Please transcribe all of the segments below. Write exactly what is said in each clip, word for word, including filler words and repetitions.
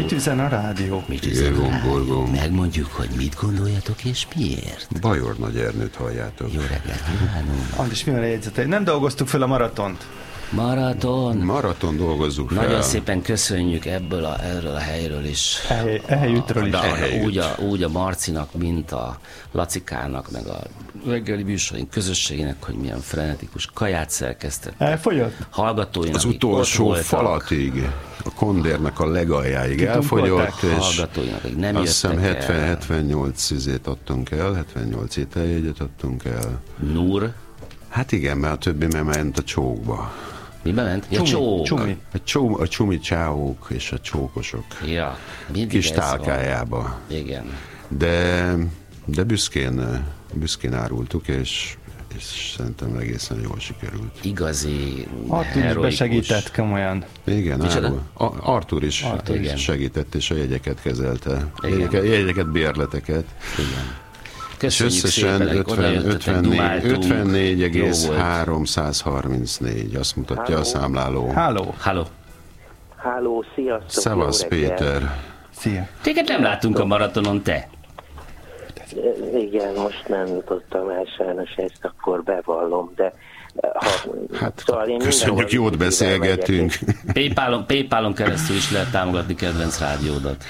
Mit üzen a rádió? Mit üzen a rádió? Megmondjuk, hogy mit gondoljatok és miért. Bajor Nagy Ernőt halljátok. Jó reggelt kívánunk. Andis, mi van a jegyzetei? Nem dolgoztuk fel a maratont. Maraton. Maraton dolgozzuk fel. Nagyon szépen köszönjük ebből a, erről a helyről is. Ehelyüttről is. A, úgy, a, úgy a Marcinak, mint a Lacikának, meg a reggeli műsorink közösségének, hogy milyen frenetikus kaját szerkesztett. Elfogyott? Hallgatóinak, az utolsó falatig, a kondérnek a legaljáig elfogyott, és hallgatóinak, hogy nem azt hiszem hetven el. hetvennyolc izét adtunk el, hetvennyolc ételjegyet adtunk el. Nur? Hát igen, mert a többi ment a csókba. Miben ment? Ja, Csumi, csók. csumi. A, csó, a csumi csáók és a csókosok. Ja, kis tálkájába. Igen. De, de büszkén, büszkén árultuk, és, és szerintem egészen jól sikerült. Igazi, Artur is besegített komolyan. Igen, árul. A, Artur is, Artur, is igen. segített, és a jegyeket kezelte. Jegyeket, jegyeket, bérleteket. Igen. És összesen ötvennégy egész háromszázharmincnégy, azt mutatja Háló. a számláló. Háló. Háló. Háló, sziasztok. Szevasz, Péter. Szia. Téged nem láttunk a maratonon, te. Igen, most nem jutottam el sajnos, ezt akkor bevallom, de ha, hát, szóval én köszönjük, jót beszélgettünk. Paypalon, Paypalon keresztül is lehet támogatni kedvenc rádiódat.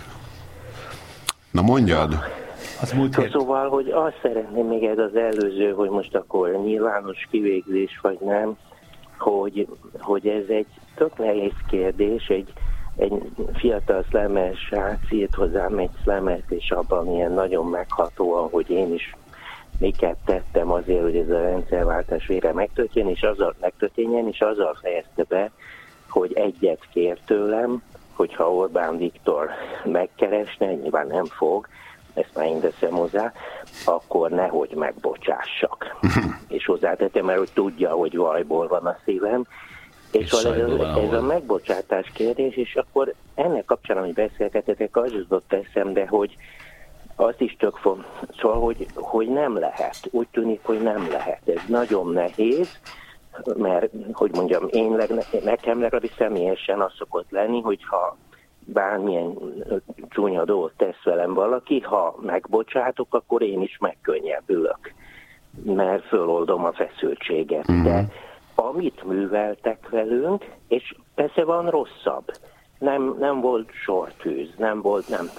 Na mondjad. Az múlt hét. Szóval, hogy azt szeretném még ez az előző, hogy most akkor nyilvános kivégzés vagy nem, hogy, hogy ez egy tök nehéz kérdés, egy, egy fiatal szlemmer srác írt hozzám egy szlemert, és abban ilyen nagyon meghatóan, hogy én is miket tettem azért, hogy ez a rendszerváltás végre megtörténjen, és azzal megtörténjen, és azzal fejezte be, hogy egyet kér tőlem, hogyha Orbán Viktor megkeresne, nyilván nem fog, ezt már én teszem hozzá, akkor nehogy megbocsássak. És hozzátettem, mert hogy tudja, hogy vajból van a szívem. És, és szóval ez, ez a megbocsátás kérdés, és akkor ennek kapcsán, amit beszélgetetek, az jutott eszembe, hogy azt is tök font, szóval, hogy, hogy nem lehet. Úgy tűnik, hogy nem lehet. Ez nagyon nehéz, mert, hogy mondjam, én leg, nekem legalábbis személyesen az szokott lenni, hogyha bármilyen csúnya dolgot tesz velem valaki, ha megbocsátok, akkor én is megkönnyebbülök, mert föloldom a feszültséget. Mm-hmm. De amit műveltek velünk, és persze van rosszabb, nem, nem volt sortűz, nem volt nem